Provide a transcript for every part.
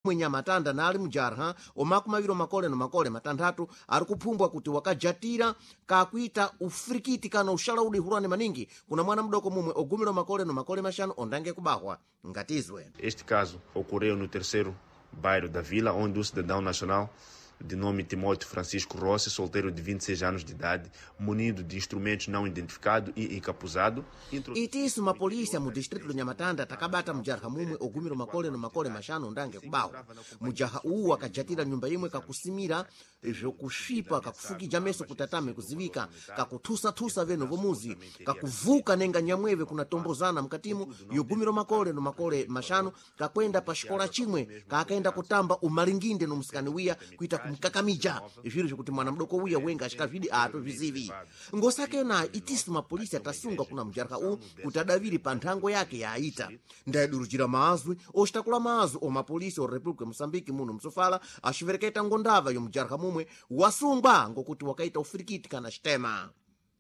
mwenyamatanda nali mujarha omakumaviro makole no makole matanthatu ari kuphumbwa kuti wakajatira kakuita ufrikiti kana uxalaudi hulwane maningi kuna mwana mdoko mumwe ogumiro makole no makole maxanu ondange kubahwa ngatizwe. Este caso ocorreu no terceiro bairro da vila, onde o cidadão nacional de nome Timóteo Francisco Rossi, solteiro de 26 anos de idade, munido de instrumentos não identificados e encapuzado. Itiso mapolisia mu distrito do Nyamatanda takabata mujarha mumwe ogumiro makole no makole maxanu ndange kubawa. Mujarha uwu akajatira nyumba imwe kakusimira vyokushipa kakufukija meso kutatame kuzivika kakuthusa veno vomuzi kakuvuka nenga nyamweve kunatombozana mkatimu yogumiro makole no makole maxanu kakwenda pa xikola chimwe kakaenda kutamba umalinginde no musikani wiya kuita kumkakamija zviro zvokuti mwana mdoko wiya wenga axikavidi ato vizivi ngosakena itiso mapolisi atasunga kuna mujarha uwu kuti adaviri pa nthango yake yaita ndayadurujira maazwi oxitakula maazwi omapolisi o República Moçambique muno msofala axivereketa ngondava yo mujarha mumwe wasungwa ngokuti wakaita ufirikiti kana xitema.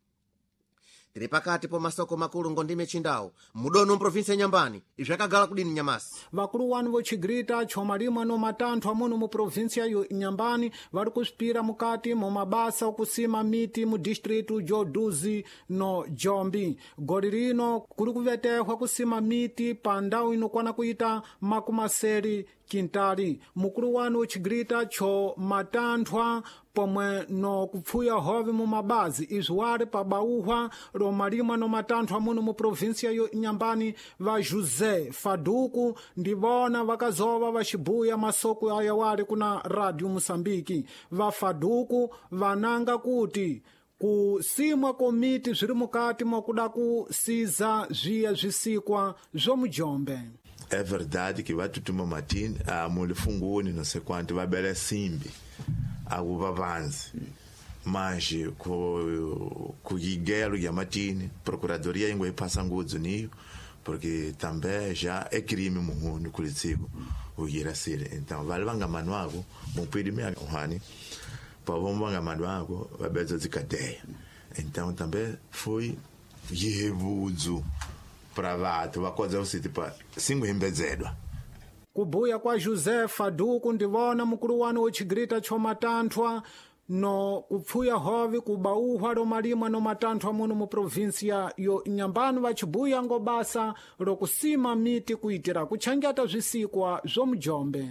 Tiri pakati po masoko makulu ngondime chindawu mudono mprovinsi ya Nyambani izvakagala kudini nyamasi. Vakulu wanu vochigrita chomalima no matanthwa muno mu provinsia yo Nyambani vari kuspira mukati mu mabasa okusima miti mu distritu Joduzi no Jombi. Goli rino kuri kuvetehwa kusima miti pa ndawu inokwana kuita makumaseri kintali. Mukulu wanu vochigrita cho matanthwa pomwe no kupfuya hove mu mabazi izwari pa bauhwa romalima no matanthwa muno mu provinsia yo Nyambani va José Faduku ndivona vakazova vaxibuya masoko ayawari kuna Radio Moçambique. Va Faduku vananga kuti kusimwa komiti zviri mukati mwakuda kusiza zviya zvisikwa zomujombe. É verdade que vai tutuma matini a mulifunguni não sei quanto vai bela simbi aguva vanzi mas ku giguelo ya matini procuradoria ingwe passa ngudzo niyo porque também já é crime muhuni kulitsiko ugira sile então vale vanga manuago mupidi me uhani pa vanga manuago vabezo zikadeia então também foi yebuzo pravatu vakoza usiti pa singuimbezedwa. Kubuya kwa José Faduku ndivona mukulu wanu wochigrita chomatanthwa no kupfuya hove kubauhwa romalima no matanthwa muno mu provinsia yo Nyambani vachibuya ngobasa rokusima miti kuitira kuchangata zvisikwa zomujombe.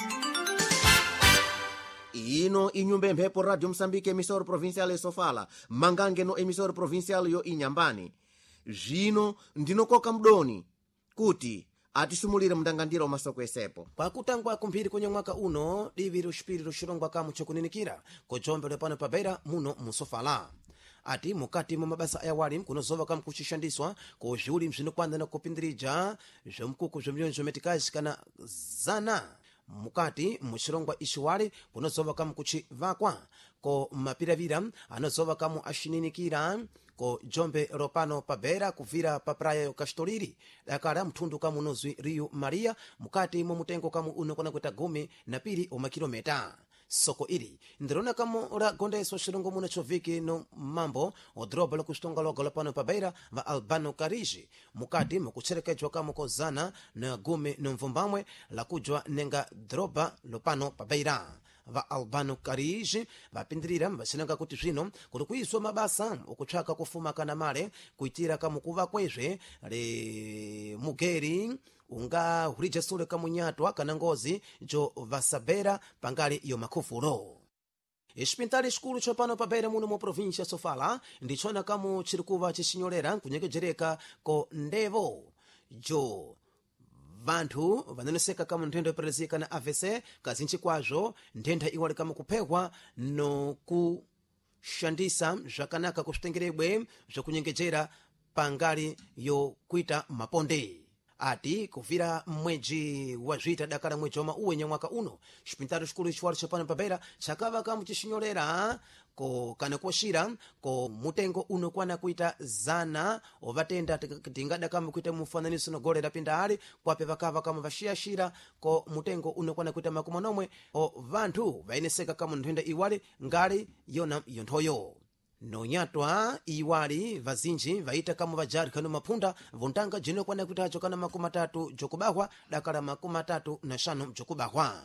Ino inyumba mphepo Radio Moçambique emisora provincial ya Sofala mangange no emisora provincial yo Inyambani. Zvino ndinokoka mdoni kuti atisumulire mndangandira umasoko esepo kwakutangwa kumphiri kwenye mwaka uno diviri uxipiriro xilongwa kamu chokuninikira kojombe lepano pabeira muno musofala ati mukati mu mabasa ayawali kunozova kamu kuxixandiswa ko zviuli mzvinokwanza na kupindirija zvemukuku zvemiliyoni zometikazi kana zana mukati muxilongwa ixiwali kunozova kamu kuchivakwa ko mapiravira anozova kamu axininikira ko jombe ropano pabeira kuvira pa praia yo Castoriri dakala mthundu kamu nozwi Rio Maria mukati mu mutengo kamu unokona kuita 12 omakilometa. Soko iri ndirona kamu ra gondeso xilongo muno choviki no mambo odroba lokustonga logo lapano pabeira va Albano Kariji mukati mukucherekejwa kamu kozana na 10 no mvumbamwe la kujwa nenga droba lopano pabeira va Albano Kariji vapindirira vacinanga kuti zvino kuti kuiswa mabasa okutsvaka kufuma kana male kuitira kamu kuva kwezve le mugeri unga hulija sule kamunyatwa kana ngozi jo vasabera pangali yo makufulo. Ixipintali xikulu chopano pabeira muno mu provincia Sofala ndichona kamu chirikuva chixinyorera kunyekejereka ko ndevo jo vanthu vanoneseka kama nthenda yoperezeka na AVC kazinchi kwazvo nthenda iwali kama kuphekwa no kuxandisa zvakanaka kuxitengerebwe zvakunyengejera pangali yo kuita maponde ati kuvira mwedzi wa zvita dakala mwedzi wa mauwe nyamwaka uno xipintalo xikulu xiwali chopano pabeira chakava kamu chixinyorera ko kana kuoxira ko mutengo uno kwana kuita zana ovatenda tingada kama kuita mufananiso no gole lapinda ali kwape vakava kama vaxiyaxira ko mutengo uno kwana kuita makumi nomwe o vanthu vaineseka kama nthenda iwali ngali yona yonthoyo nonyatwa iwali vazinji vaita kama vajari kano mapunda vuntanga jino kwana kuitacho kana makumi 3 jokubahwa dakala makumi 35 jokubahwa